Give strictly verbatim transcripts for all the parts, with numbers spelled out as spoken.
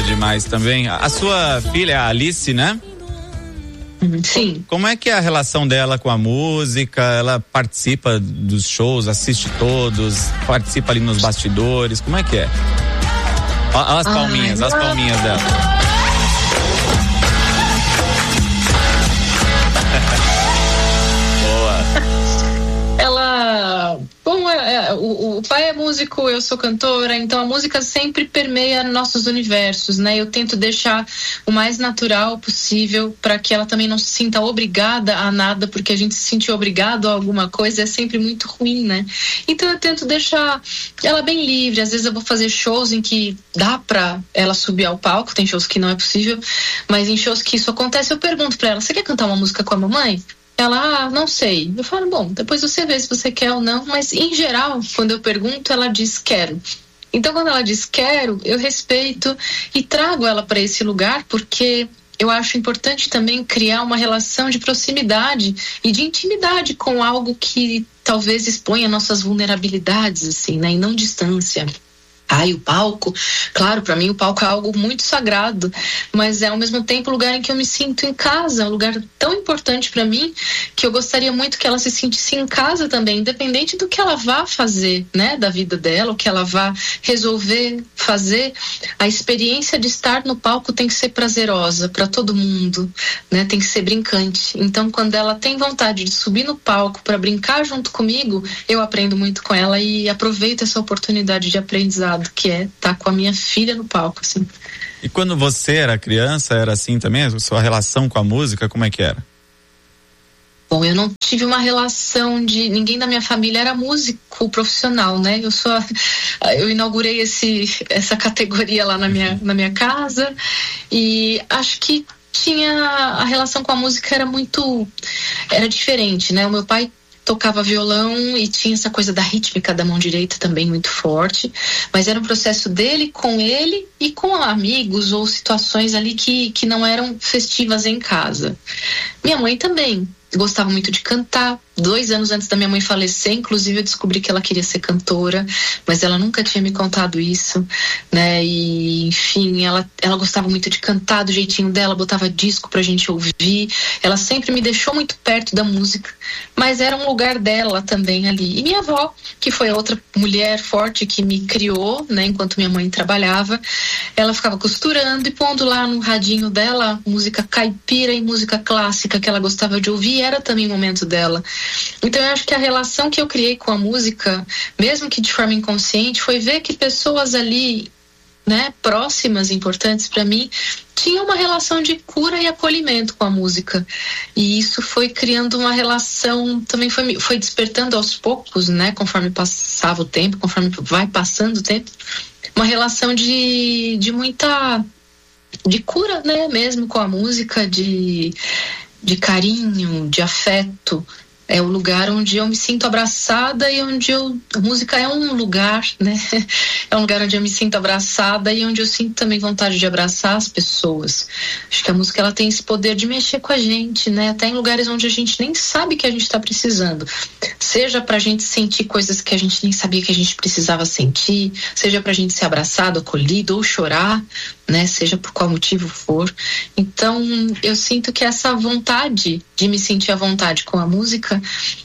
demais também. A sua filha, a Alice, né? Sim. Como é que é a relação dela com a música? Ela participa dos shows, assiste todos, participa ali nos bastidores, como é que é? Olha as palminhas, Ai, as palminhas dela. Ela, bom, é, é, o, o pai é músico, eu sou cantora, então a música sempre permeia nossos universos, né? Eu tento deixar o mais natural possível para que ela também não se sinta obrigada a nada, porque a gente se sentir obrigado a alguma coisa é sempre muito ruim, né? Então eu tento deixar ela bem livre. Às vezes eu vou fazer shows em que dá pra ela subir ao palco, tem shows que não é possível, mas em shows que isso acontece, eu pergunto pra ela: você quer cantar uma música com a mamãe? Ela, ah, não sei. Eu falo, bom, depois você vê se você quer ou não, mas em geral, quando eu pergunto, ela diz quero. Então, quando ela diz quero, eu respeito e trago ela para esse lugar, porque eu acho importante também criar uma relação de proximidade e de intimidade com algo que talvez exponha nossas vulnerabilidades, assim, né, e não distância. Ai, o palco, claro, para mim o palco é algo muito sagrado, mas é ao mesmo tempo um lugar em que eu me sinto em casa, um lugar tão importante para mim que eu gostaria muito que ela se sentisse em casa também, independente do que ela vá fazer, né, da vida dela, o que ela vá resolver fazer. A experiência de estar no palco tem que ser prazerosa para todo mundo, né, tem que ser brincante. Então, quando ela tem vontade de subir no palco para brincar junto comigo, eu aprendo muito com ela e aproveito essa oportunidade de aprendizado, que é estar com a minha filha no palco, assim. E quando você era criança, era assim também? A sua relação com a música, como é que era? Bom, eu não tive uma relação de... Ninguém da minha família era músico profissional, né? Eu só... Eu inaugurei esse, essa categoria lá na minha, na minha casa e acho que tinha... A relação com a música era muito... Era diferente, né? O meu pai tocava violão e tinha essa coisa da rítmica da mão direita também muito forte, mas era um processo dele com ele e com amigos ou situações ali que, que não eram festivas em casa. Minha mãe também gostava muito de cantar. Dois anos antes da minha mãe falecer, inclusive, eu descobri que ela queria ser cantora, mas ela nunca tinha me contado isso, né? E, enfim, ela, ela gostava muito de cantar do jeitinho dela, botava disco pra gente ouvir. Ela sempre me deixou muito perto da música, mas era um lugar dela também ali. E minha avó, que foi outra mulher forte que me criou, né? Enquanto minha mãe trabalhava, ela ficava costurando e pondo lá no radinho dela música caipira e música clássica que ela gostava de ouvir, e era também o momento dela. Então eu acho que a relação que eu criei com a música, mesmo que de forma inconsciente, foi ver que pessoas ali, né, próximas, importantes para mim, tinham uma relação de cura e acolhimento com a música. E isso foi criando uma relação, também foi, foi despertando aos poucos, né, conforme passava o tempo, conforme vai passando o tempo, uma relação de, de muita... de cura, né, mesmo com a música, de, de carinho, de afeto. É o lugar onde eu me sinto abraçada e onde eu... A música é um lugar, né? É um lugar onde eu me sinto abraçada e onde eu sinto também vontade de abraçar as pessoas. Acho que a música, ela tem esse poder de mexer com a gente, né? Até em lugares onde a gente nem sabe que a gente está precisando. Seja pra gente sentir coisas que a gente nem sabia que a gente precisava sentir, seja pra gente ser abraçado, acolhido ou chorar, né? Seja por qual motivo for. Então, eu sinto que essa vontade de me sentir à vontade com a música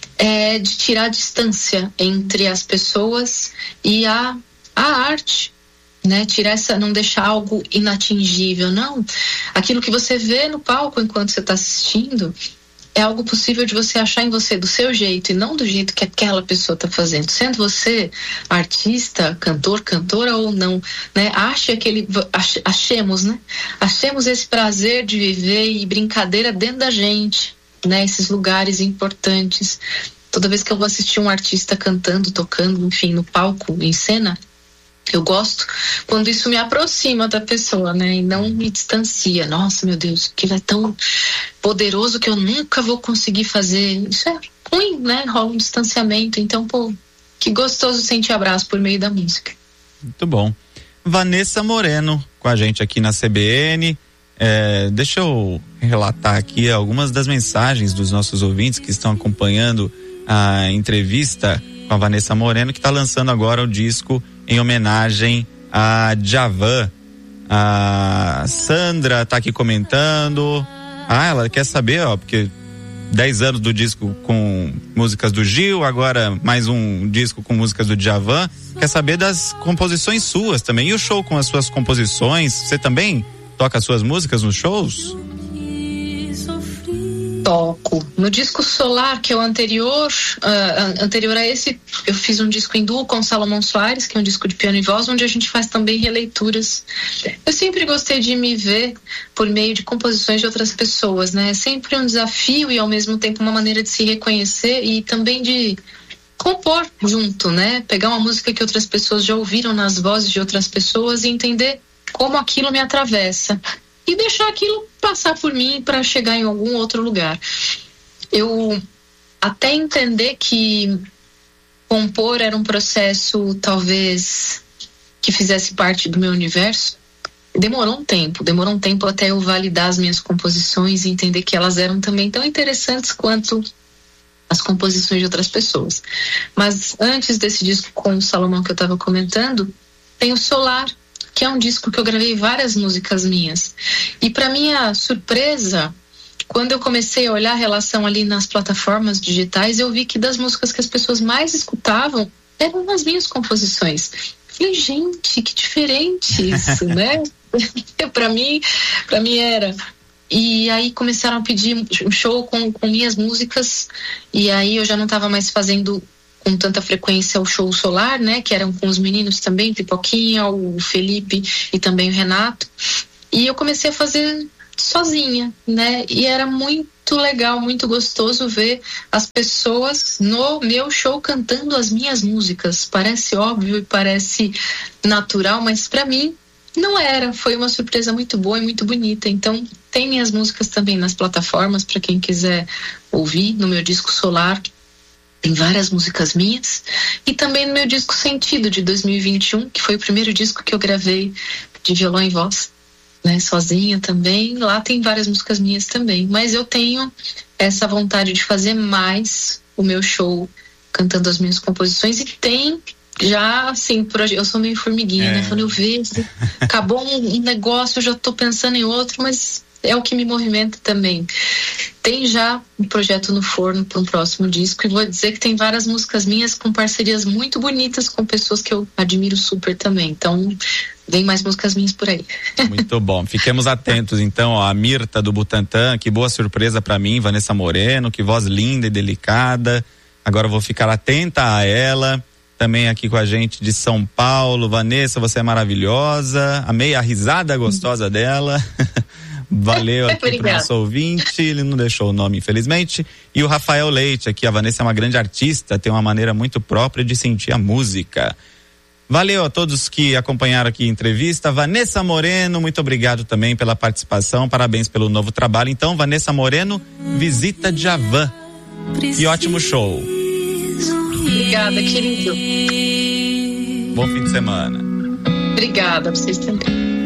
é de tirar a distância entre as pessoas e a, a arte, né? Tirar essa, não deixar algo inatingível, não. Aquilo que você vê no palco enquanto você está assistindo é algo possível de você achar em você do seu jeito e não do jeito que aquela pessoa está fazendo. Sendo você artista, cantor, cantora ou não, né? Ache aquele, ach, achemos, né? Achemos esse prazer de viver e brincadeira dentro da gente, né? Esses lugares importantes. Toda vez que eu vou assistir um artista cantando, tocando, enfim, no palco, em cena, eu gosto quando isso me aproxima da pessoa, né? E não me distancia. Nossa, meu Deus, aquilo é tão poderoso que eu nunca vou conseguir fazer. Isso é ruim, né? Rola um distanciamento. Então, pô, que gostoso sentir abraço por meio da música. Muito bom. Vanessa Moreno com a gente aqui na C B N. É, deixa eu relatar aqui algumas das mensagens dos nossos ouvintes que estão acompanhando a entrevista com a Vanessa Moreno, que está lançando agora o disco em homenagem a Djavan. A Sandra tá aqui comentando. Ah, ela quer saber, ó, porque dez anos do disco com músicas do Gil, agora mais um disco com músicas do Djavan. Quer saber das composições suas também. E o show com as suas composições? Você também toca as suas músicas nos shows? Toco. No disco Solar, que é o anterior, uh, anterior a esse, eu fiz um disco em duo com Salomão Soares, que é um disco de piano e voz, onde a gente faz também releituras. Eu sempre gostei de me ver por meio de composições de outras pessoas, né? É sempre um desafio e ao mesmo tempo uma maneira de se reconhecer e também de compor junto, né? Pegar uma música que outras pessoas já ouviram nas vozes de outras pessoas e entender como aquilo me atravessa. E deixar aquilo passar por mim para chegar em algum outro lugar. Eu até entender que compor era um processo talvez que fizesse parte do meu universo, demorou um tempo, demorou um tempo até eu validar as minhas composições e entender que elas eram também tão interessantes quanto as composições de outras pessoas. Mas antes desse disco com o Salomão que eu estava comentando, tem o Solar, que é um disco que eu gravei várias músicas minhas. E para minha surpresa, quando eu comecei a olhar a relação ali nas plataformas digitais, eu vi que das músicas que as pessoas mais escutavam eram as minhas composições. Falei, gente, que diferente isso, né? para mim, para mim era. E aí começaram a pedir um show com, com minhas músicas, e aí eu já não estava mais fazendo com tanta frequência o show Solar, né, que eram com os meninos também, Pipoquinha, o Felipe e também o Renato, e eu comecei a fazer sozinha, né, e era muito legal, muito gostoso ver as pessoas no meu show cantando as minhas músicas. Parece óbvio e parece natural, mas para mim não era, foi uma surpresa muito boa e muito bonita. Então tem minhas músicas também nas plataformas para quem quiser ouvir. No meu disco Solar tem várias músicas minhas, e também no meu disco Sentido, de dois mil e vinte e um, que foi o primeiro disco que eu gravei de violão e voz, né, sozinha também. Lá tem várias músicas minhas também, mas eu tenho essa vontade de fazer mais o meu show cantando as minhas composições, e tem já, assim, eu sou meio formiguinha, é. né, quando eu vejo, acabou um negócio, eu já tô pensando em outro, mas é o que me movimenta também. Tem já um projeto no forno para um próximo disco, e vou dizer que tem várias músicas minhas com parcerias muito bonitas com pessoas que eu admiro super também. Então, vem mais músicas minhas por aí. Muito bom. Fiquemos atentos, então, ó, a Mirta do Butantã, que boa surpresa para mim, Vanessa Moreno, que voz linda e delicada. Agora eu vou ficar atenta a ela. Também aqui com a gente de São Paulo, Vanessa, você é maravilhosa. Amei a risada gostosa dela. Valeu aqui pro nosso ouvinte, ele não deixou o nome, infelizmente. E o Rafael Leite aqui, a Vanessa é uma grande artista, tem uma maneira muito própria de sentir a música. Valeu a todos que acompanharam aqui a entrevista. Vanessa Moreno, muito obrigado também pela participação, parabéns pelo novo trabalho. Então, Vanessa Moreno, visita Djavan. E ótimo show. Obrigada, querido. Bom fim de semana. Obrigada, vocês também.